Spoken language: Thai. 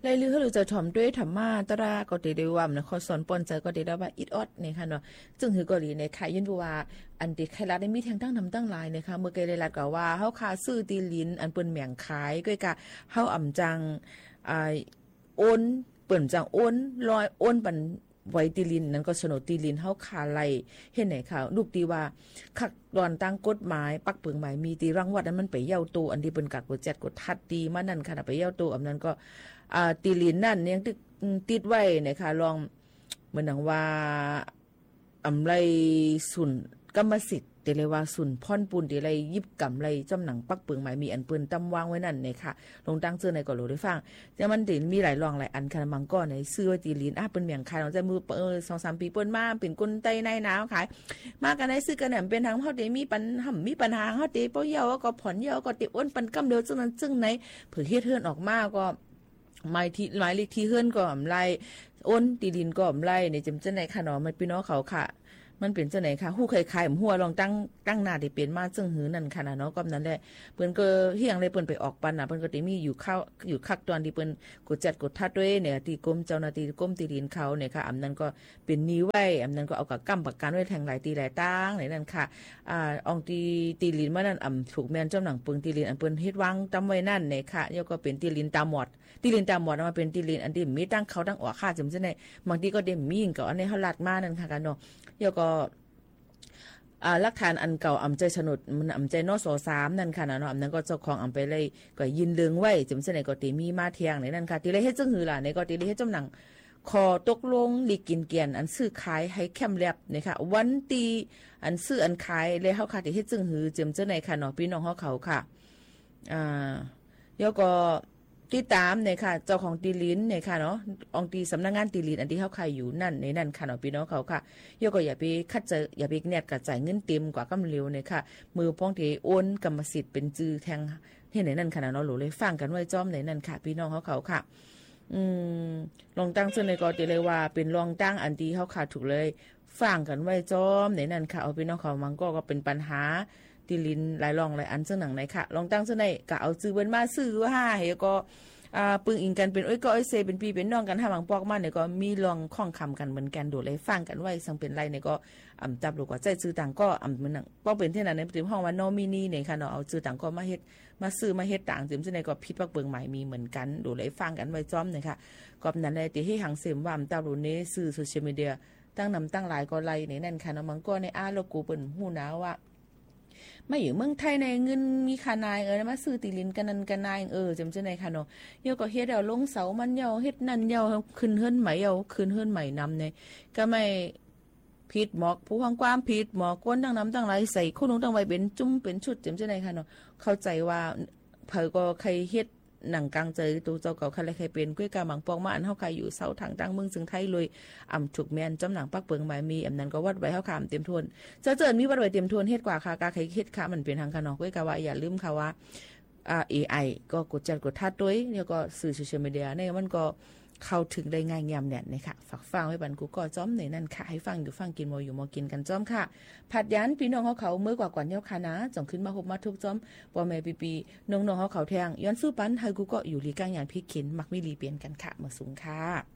เลยลือเขาจะถ่อมด้วยธรรมะตราก็ติได้ว่ามันขอสอนปนใจก็ติได้ว่าอิดออดนี่ค่ะเนาะจึงหือก็ดีในค่ะยินว่าอันที่ใครรัฐได้มีแทงตั้งนำตั้งหลายนะคะเมื่อไกลเลยรัดก็ว่าเฮาคาซื้อตีลิ้นอันเปิ้นแหม่งขายก็กะเฮาอ่ำจังโอนเปิ้นจังโอนลอยโอนปันไว้ตีลินนั้นก็โฉนดตีลินเฮาขาไลเห็นไหนค่ะลูกตีว่าคักดอนตั้งกฎหมายปักเปิงหมายมีตีรังวัดนั้นมันไปเย้าตัวอันที่เปิ้นกักกดจัดกดทัดตีมานั่นค่ะไปเย้าตัวอันนั้นก็ตีลินนั่นยังติดไว้นะคะลองเหมือนดังว่าอำไรสุนกรรมสิทธิ์แต่เลยว่าสุนพ่อนปูนแต่ไรยิบกำไรจำหนังปักเปิงหมายมีอันปืนตำวางไว้นั่นนะคะลงตั้งเสื้อในก่อนโหลได้ฟังแต่มันถึงมีหลายรองหลายอันค่ะมังก้อนในซื้อไว้ตีลินเป็นเมียงขายเราจะมือ2-3 ปีเปิ้นมาเป็นก้นไตในหนาวขายมากันได้ซื้อกันเนี่ยเป็นทางเฮาได้มีปัญหาเฮาได้เป้าเยาก็ผ่อนเยาก็ติอ้วนปันกำเดียวจึงไหนเผื่อเฮ็ดเฮือนออกมาก็หมายเลขที่เฮือนก็อำไรอ้นตีลินก็อำไรในจำจังไหนค่ะเนาะมันพี่น้องเขาค่ะมันเป็นจังไหนค่ะฮู้คล้ายๆหัวลองตั้งหน้าที่เป็นมาซึ่งหือนั่นค่ะเนาะก็นั้นแหละเปิ้นก็เฮียงเลยเปิ้นไปออกปันน่ะเปิ้นก็สิมีอยู่คักตอนที่เปิ้นกดจัดกดทัดด้วยเนี่ยที่กรมเจ้าหน้าที่กรมที่ดินเขาเนี่ยค่ะอำนั้นก็เป็นนี้ไว้อำนั้นก็เอากับกำประกันไว้แทงหลายตีหลายตั้งในนั้นค่ะอองตีลินมานั่นถูกแม่นจำหนังปึงตีลินอันเปิ้นเฮ็ดวางจำไว้นั่นเนี่ยค่ะแล้วก็เป็นตีลินตาหมอดมาเป็นตีลินอันที่มีตั้งเขาตั้งออกค่าจำจังได๋บางทีก็เด้มีก็อันนี้เฮาลัดมานั่นค่ะกันเนาะแล้วก็หลักฐานอันเก่าอำใจฉนดมันอำใจนส3นั่นค่ะเนาะอำนั้นก็เจ้าของอำไปเลยก็ยินเลืองไว้จำเสนก็ติมีมาเที่ยงในนั่นค่ะติเลยเฮ็ดจังหือล่ะในก็ติเลยเฮ็ดจำหนังขอตกลงลีกินเกียนอันซื้อขายให้แคมแลบนะคะวันตีอันซื้ออันขายเลยเฮาค่ะติเฮ็ดจังหือจำเสนค่ะเนาะพี่น้องเฮาเขาค่ะแล้วก็ที่ตามเนี่ยค่ะเจ้าของตีลินเนี่ยค่ะเนาะองตีสำนักงานตีลินอันที่เขาขายอยู่นั่นในนั่นค่ะเนาะพี่น้องเขาค่ะโยก็อย่าไปคัดเจออย่าไปแนดกระจ่ายเงินเต็มกว่ากำเร็วเนี่ยค่ะมือพ้องที่โอนกรรมสิทธิ์เป็นจื้อแทงที่ไหนนั่นค่ะเนาะหลูเลยฟังกันไว้จ้อมในนั่นค่ะพี่น้องเขาค่ะลองตั้งซึ่งในก็ตีเลยว่าเป็นลองตั้งอันที่เขาขาดถูกเลยฟังกันไว้จ้อมในนั่นค่ะเอาพี่น้องเขามันก็เป็นปัญหาตีลินหลายรองหลายอันซึ่งหนังไหนค่ะลองตั้งซึ่งในก็เอาซื้อเบิ้นมาซื้อว่าเฮก็ปึงอิงกันเป็นก็เซเป็นพี่เป็นน้องกันถ้าบางปอกมาเนี่ยก็มีลองข้องคำกันเหมือนกันโดดเลยฟังกันไว้สังเป็นไรเนี่ยก็จับลูกก็ใจซื้อต่างก็เหมือนป้อเป็นที่นั้นในถึงห้องว่านอมินีเนี่ยค่ะเนาะเอาซื้อต่างก็มาเฮ็ดมาซื้อมาเฮ็ดต่างถึงซึ่งในก็พิดปักเปิงใหม่มีเหมือนกันโดดเลยฟังกันไว้จ้อมเนี่ยค่ะก็นั้นเลยที่ให้หังเสมว่าจับลูกนี้ซื้อโซเชียลมีเดียตั้งนำตั้งหลายก็ไล่ในนั่นค่ะเนาะมันก็ในโลกูเปิ้นฮู้นะว่ามาอยู่เมืองไทยในเงินมีขานายมาซื้อตีลินกันนันกันนายจำเจไหนค่ะเนาะเยาก็เฮ็ดเอาลงเสามันเยาเฮ็ดนั่นเยาขึ้นเฮือนใหม่เยาขึ้นเฮือนใหม่นำเนี่ยก็ไม่ผิดหมอกผู้ฟังความผิดหมอกก้นตั้งน้ำตั้งไรใส่คู่นุ่งตั้งไว้เป็นจุ้มเป็นชุดจำเจไหนค่ะเนาะเข้าใจว่าเผอก็ใครเฮ็ดหนังกลางใจตัวเจ้าเก่าใครเป็นกุ้ยกาหมังปองมาอันเฮาใครอยู่เสาทางตั้งเมืองจึงไทยเลยถูกแม่นจำหนังปักเปิงหมายมีนั้นก็วัดไว้เฮาขามเต็มทวนเจิญมีวัดไว้เต็มทวนเฮ็ดกว่าค่ะกาใครเฮ็ดค่ะมันเป็นทางคะเนาะกุ้ยกาว่าอย่าลืมค่ะว่าAI ก็กดจัดกดทัดด้วยแล้วก็สื่อโซเชียลมีเดียเนี่ยมันก็เข้าถึงได้ง่ายยำเนี่ยนะคะฝากฟังไว้บันกูก็จ้อมในนั่นค่ะให้ฟังอยู่ฟังกินมออยู่มอกินกันจ้อมค่ะผัดยันพี่น้องเขาเมื่อกว่าก่อนเย้าค่ะนะจ่องขึ้นมาพบมาทุกจ้อมปอแม่ปีน้องเขาแทงย้อนสู้ปันให้กูก็อยู่ลีก้างอย่างพี่เข็นมักไม่รีเปลี่ยนกันค่ะมาสูงค่ะ